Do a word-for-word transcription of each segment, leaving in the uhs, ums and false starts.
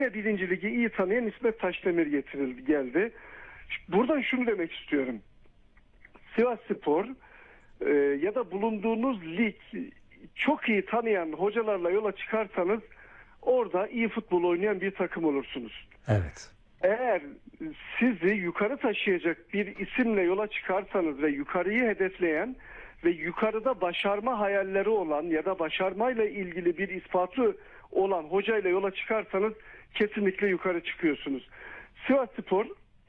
Birinci Ligi iyi tanıyan İsmet Taşdemir getirildi, geldi. Buradan şunu demek istiyorum. Sivasspor e, ya da bulunduğunuz lig çok iyi tanıyan hocalarla yola çıkarsanız orada iyi futbol oynayan bir takım olursunuz. Evet. Eğer sizi yukarı taşıyacak bir isimle yola çıkarsanız ve yukarıyı hedefleyen ve yukarıda başarma hayalleri olan ya da başarmayla ilgili bir ispatı olan hocayla yola çıkarsanız kesinlikle yukarı çıkıyorsunuz. Sivasspor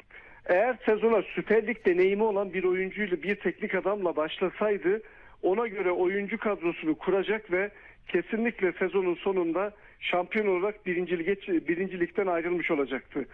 eğer sezona Süper Lig deneyimi olan bir oyuncuyla, bir teknik adamla başlasaydı ona göre oyuncu kadrosunu kuracak ve kesinlikle sezonun sonunda şampiyon olarak birinci, lige, birinci ligden ayrılmış olacaktı.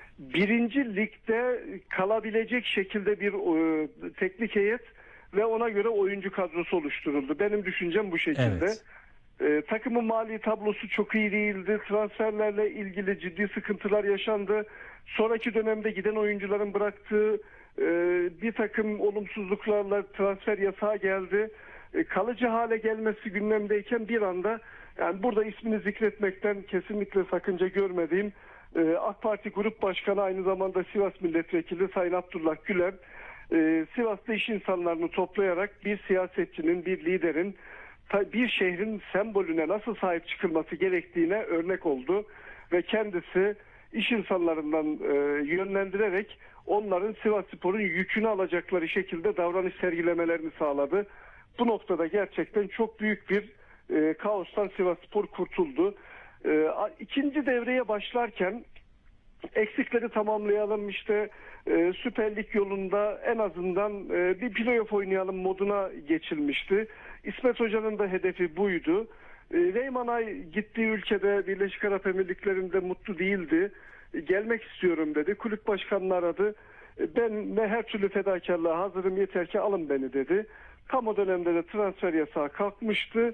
Birinci ligde kalabilecek şekilde bir e, teknik heyet ve ona göre oyuncu kadrosu oluşturuldu. Benim düşüncem bu şekilde. Evet. E, takımın mali tablosu çok iyi değildi. Transferlerle ilgili ciddi sıkıntılar yaşandı. Sonraki dönemde giden oyuncuların bıraktığı e, bir takım olumsuzluklarla transfer yasağı geldi. E, kalıcı hale gelmesi gündemdeyken bir anda, yani burada ismini zikretmekten kesinlikle sakınca görmediğim e, AK Parti Grup Başkanı, aynı zamanda Sivas Milletvekili Sayın Abdullah Güler, e, Sivas'ta iş insanlarını toplayarak bir siyasetçinin, bir liderin bir şehrin sembolüne nasıl sahip çıkılması gerektiğine örnek oldu ve kendisi iş insanlarından e, yönlendirerek onların Sivasspor'un yükünü alacakları şekilde davranış sergilemelerini sağladı. Bu noktada gerçekten çok büyük bir e, kaostan Sivasspor kurtuldu. E, ikinci devreye başlarken eksikleri tamamlayalım, işte e, Süper Lig yolunda en azından e, bir playoff oynayalım moduna geçilmişti. İsmet Hoca'nın da hedefi buydu. E, Reyman Ay gittiği ülkede, Birleşik Arap Emirlikleri'nde mutlu değildi. E, gelmek istiyorum dedi. Kulüp başkanını aradı. E, ben ne her türlü fedakarlığa hazırım, yeter ki alın beni dedi. Tam o dönemde de transfer yasağı kalkmıştı.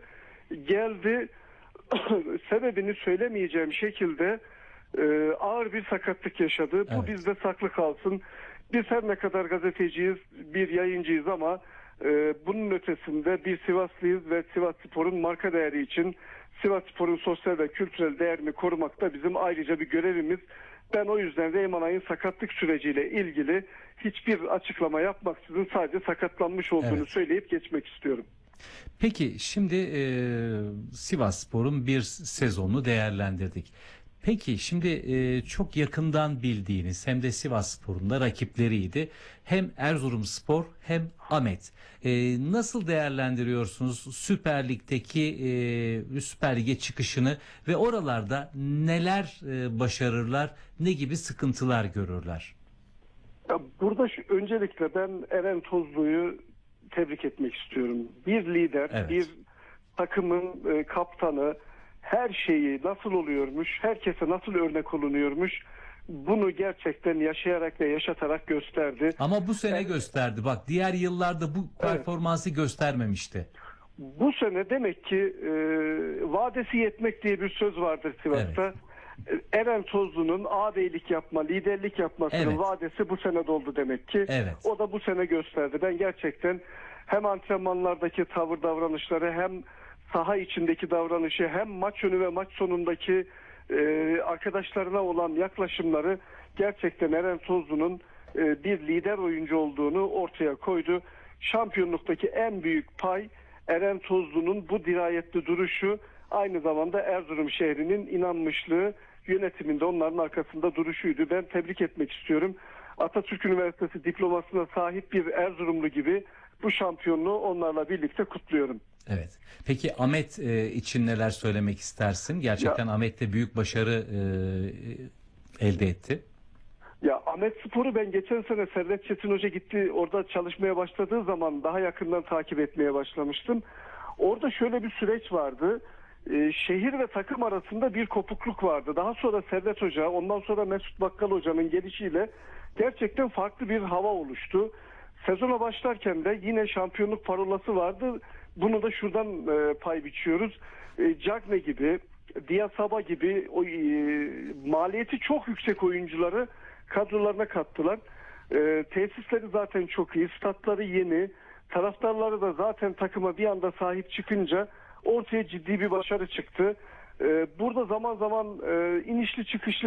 Geldi. Sebebini söylemeyeceğim şekilde e, ağır bir sakatlık yaşadı. Bu Evet. bizde saklı kalsın. Biz her ne kadar gazeteciyiz, bir yayıncıyız ama e, bunun ötesinde bir Sivaslıyız ve Sivasspor'un marka değeri için Sivasspor'un sosyal ve kültürel değerini korumak da bizim ayrıca bir görevimiz. Ben o yüzden Reyman Ay'ın sakatlık süreciyle ilgili hiçbir açıklama yapmaksızın sadece sakatlanmış olduğunu Evet. söyleyip geçmek istiyorum. Peki şimdi e, Sivasspor'un bir sezonunu değerlendirdik. Peki şimdi e, çok yakından bildiğiniz hem de Sivasspor'un da rakipleriydi. Hem Erzurumspor hem Ahmet. E, nasıl değerlendiriyorsunuz Süper Lig'deki e, Süper Lig'e çıkışını ve oralarda neler e, başarırlar, ne gibi sıkıntılar görürler? Ya burada şu, öncelikle ben Eren Tozlu'yu tebrik etmek istiyorum. Bir lider, Evet. bir takımın e, kaptanı, her şeyi nasıl oluyormuş, herkese nasıl örnek olunuyormuş, bunu gerçekten yaşayarak ve yaşatarak gösterdi. Ama bu sene Evet. gösterdi. Bak diğer yıllarda bu performansı göstermemişti. Bu sene demek ki e, vadesi yetmek diye bir söz vardır Sivas'ta. Evet. Eren Tozlu'nun ağabeylik yapma, liderlik yapmasının Evet. vadesi bu sene doldu demek ki. Evet. O da bu sene gösterdi. Ben gerçekten hem antrenmanlardaki tavır davranışları, hem saha içindeki davranışı, hem maç önü ve maç sonundaki e, arkadaşlarına olan yaklaşımları, gerçekten Eren Tozlu'nun e, bir lider oyuncu olduğunu ortaya koydu. Şampiyonluktaki en büyük pay Eren Tozlu'nun bu dirayetli duruşu, aynı zamanda Erzurum şehrinin inanmışlığı, yönetiminde onların arkasında duruşuydu. Ben tebrik etmek istiyorum. Atatürk Üniversitesi diplomasına sahip bir Erzurumlu gibi bu şampiyonluğu onlarla birlikte kutluyorum. Evet. Peki Ahmet e, için neler söylemek istersin? Gerçekten Ya, Ahmet de büyük başarı e, elde etti. Ya Ahmet Spor'u ben geçen sene Servet Çetin Hoca gitti, orada çalışmaya başladığı zaman daha yakından takip etmeye başlamıştım. Orada şöyle bir süreç vardı. Ee, şehir ve takım arasında bir kopukluk vardı. Daha sonra Servet Hoca, ondan sonra Mesut Bakkal Hoca'nın gelişiyle gerçekten farklı bir hava oluştu. Sezona başlarken de yine şampiyonluk parolası vardı. Bunu da şuradan e, pay biçiyoruz. E, Cagne gibi, Diasaba gibi o, e, maliyeti çok yüksek oyuncuları kadrolarına kattılar. E, tesisleri zaten çok iyi, statları yeni, taraftarları da zaten takıma bir anda sahip çıkınca ortaya ciddi bir başarı çıktı. E, burada zaman zaman e, inişli çıkışlı